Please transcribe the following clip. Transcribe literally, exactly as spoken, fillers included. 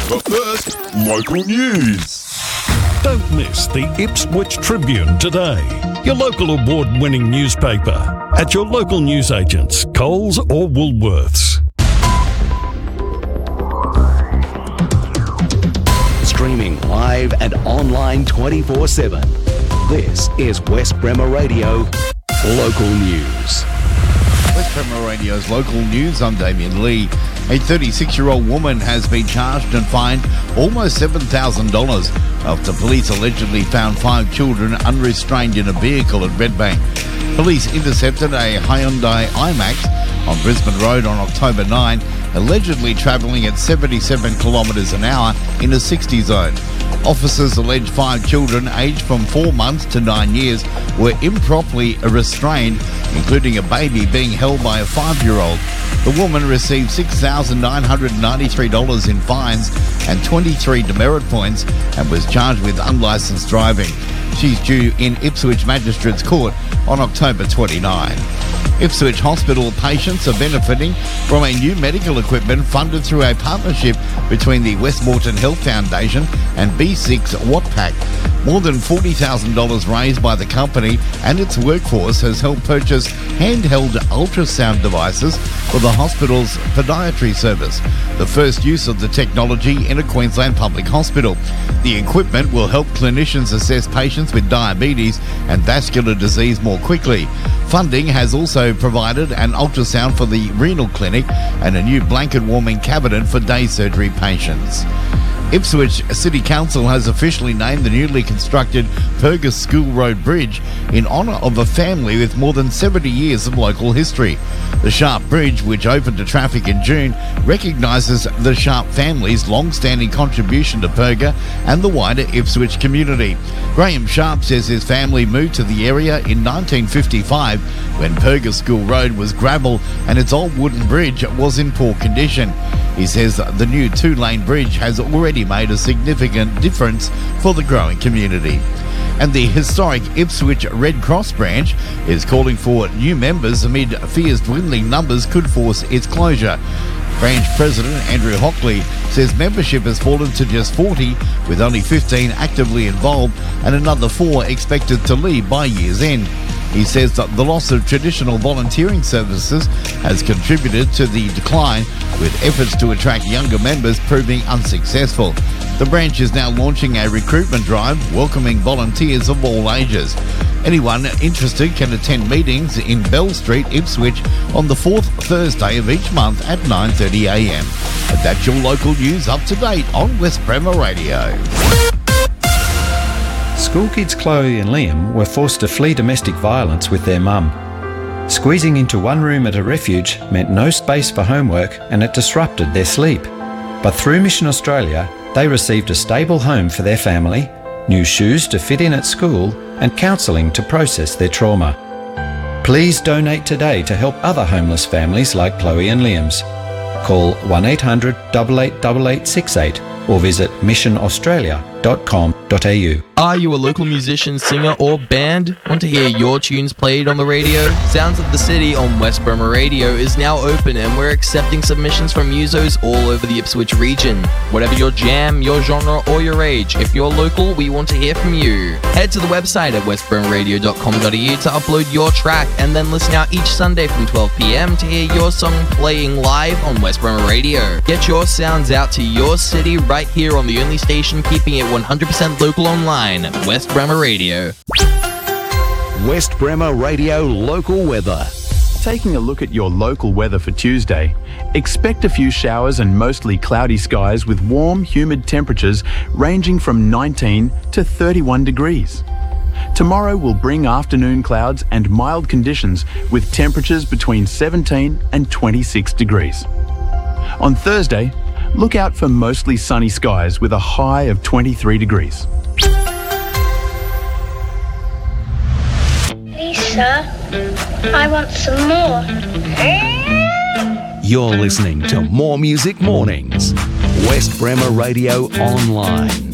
But first, local news. Don't miss the Ipswich Tribune today, your local award-winning newspaper, at your local newsagents, Coles or Woolworths. Streaming live and online twenty-four seven. This is West Bremer Radio Local News. West Bremer Radio's Local News. I'm Damien Lee. A thirty-six-year-old woman has been charged and fined almost seven thousand dollars after police allegedly found five children unrestrained in a vehicle at Redbank. Police intercepted a Hyundai iMax on Brisbane Road on October ninth, allegedly travelling at seventy-seven kilometres an hour in a sixty zone. Officers allege five children aged from four months to nine years were improperly restrained, including a baby being held by a five-year-old. The woman received six thousand nine hundred ninety-three dollars in fines and twenty-three demerit points and was charged with unlicensed driving. She's due in Ipswich Magistrates Court on October twenty-ninth. Ipswich Hospital patients are benefiting from a new medical equipment funded through a partnership between the Westmoreton Health Foundation and B six Wattpac. More than forty thousand dollars raised by the company and its workforce has helped purchase handheld ultrasound devices for the hospital's podiatry service, the first use of the technology in a Queensland public hospital. The equipment will help clinicians assess patients with diabetes and vascular disease more quickly. Funding has also provided an ultrasound for the renal clinic and a new blanket warming cabinet for day surgery patients. Ipswich City Council has officially named the newly constructed Purgus School Road Bridge in honour of a family with more than seventy years of local history. The Sharp Bridge, which opened to traffic in June, recognises the Sharp family's long-standing contribution to Purga and the wider Ipswich community. Graham Sharp says his family moved to the area in nineteen fifty-five when Purgus School Road was gravel and its old wooden bridge was in poor condition. He says the new two-lane bridge has already made a significant difference for the growing community. And the historic Ipswich Red Cross branch is calling for new members amid fears dwindling numbers could force its closure. Branch President Andrew Hockley says membership has fallen to just forty, with only fifteen actively involved and another four expected to leave by year's end. He says that the loss of traditional volunteering services has contributed to the decline, with efforts to attract younger members proving unsuccessful. The branch is now launching a recruitment drive welcoming volunteers of all ages. Anyone interested can attend meetings in Bell Street, Ipswich on the fourth Thursday of each month at nine thirty a m. And that's your local news up to date on West Bremer Radio. School kids Chloe and Liam were forced to flee domestic violence with their mum. Squeezing into one room at a refuge meant no space for homework and it disrupted their sleep. But through Mission Australia, they received a stable home for their family, new shoes to fit in at school, and counselling to process their trauma. Please donate today to help other homeless families like Chloe and Liam's. Call one eight hundred, eight eight eight eight six eight or visit mission australia dot com dot a u. Are you a local musician, singer or band? Want to hear your tunes played on the radio? Sounds of the City on West Bremer Radio is now open and we're accepting submissions from musos all over the Ipswich region. Whatever your jam, your genre or your age, if you're local, we want to hear from you. Head to the website at west bremer radio dot com dot a u to upload your track and then listen out each Sunday from twelve p m to hear your song playing live on West Bremer Radio. Get your sounds out to your city right here on the only station keeping it one hundred percent local online, West Bremer Radio. West Bremer Radio Local Weather. Taking a look at your local weather for Tuesday, expect a few showers and mostly cloudy skies with warm, humid temperatures ranging from nineteen to thirty-one degrees. Tomorrow will bring afternoon clouds and mild conditions with temperatures between seventeen and twenty-six degrees. On Thursday, look out for mostly sunny skies with a high of twenty-three degrees. Lisa, I want some more. You're listening to More Music Mornings. West Bremer Radio Online.